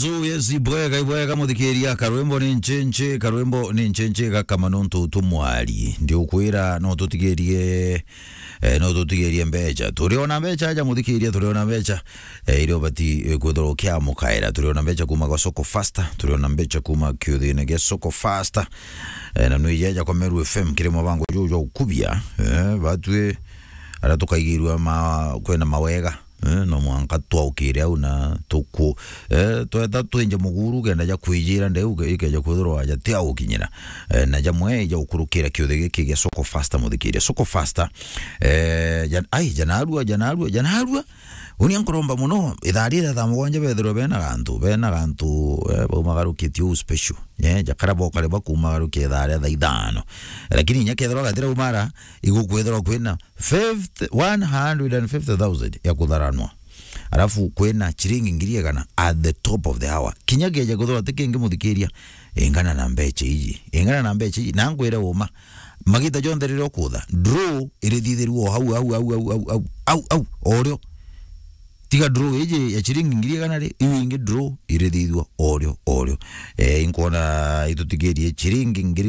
yes ibwega muthikiria karwembo ni nchenche kama nonto tumwali ndio ukwira no tutigerie mbecha turiona mbecha aja muthikiria turiona mbecha ile bati kwithorokia mukaira turiona mbecha kuma kwa soko faster turiona mbecha kuma kyuthine ge soko faster na nuijaja kwa Meru FM kirimo bango jojo ukubia batwe ara tukaigirwa kwena mawega no mwanka twokire au na tuku tweta twenje muguru genda ja kwijira ndeuge ikeja kwithirwa aja tia ukinyira na jamwe ja ukurukira kyothe giki ge soko faster muthikire soko faster janarua uni ankoromba muno itharira tha mugwanja bethiro bena gantu baumagarukitio special jakarabo kare bakumagarukia itharira tha ithano lakini nyakethiro gatira umara igukwithirwa kwina 150,000 ya kutharanwa alafu kwena chiringi ngiri gana at the top of the hour kinyageje kuthwa tikingi muthikiria ingana na mbeche iji nangwira uma magita jonderiro kutha draw irithithirwo hau oryo tiga draw iji ya chiringi ngiri gana ri iwingi draw irithithwa oryo inkona itutigerie chiringi ngiri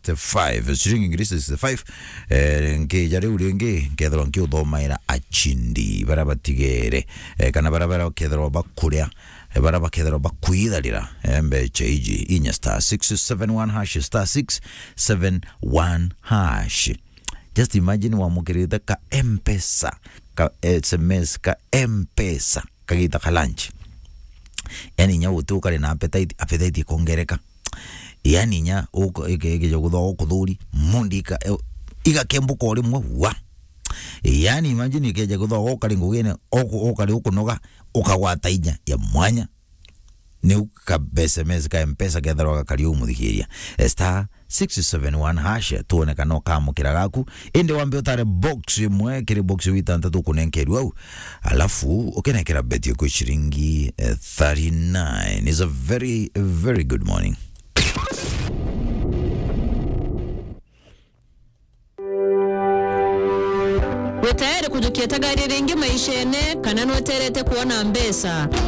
65 nke jare uringi kethro nkyo thomaira achindi barabatigere kana barabara kethro bakuria baraba kethro bakuitharira mbeche iji inya star 671 hash star 671 hash. Just imagine wamukirita ka M-Pesa ka SMS ka M-Pesa kagita ka lunch yani nya utukare na appetite kongereka yani nya uko ike kudho kuthuri mundika iga kembuko rimwe wa yani imagine ikeje kudho okari ngugene okari ukunoga ukagwata inya ya mwanya ne uka SMS ka M-Pesa kethero kari umuthikiria star 671 hash tuoneka no kamukira gaku inde wambe utare box imwe kiri box witantatu kunenkeru au alafu ukenekera beti ku shiringi 39 is a very very good morning. Wetayari kujukia tagari rengi maishene kana noterete kuona mbesa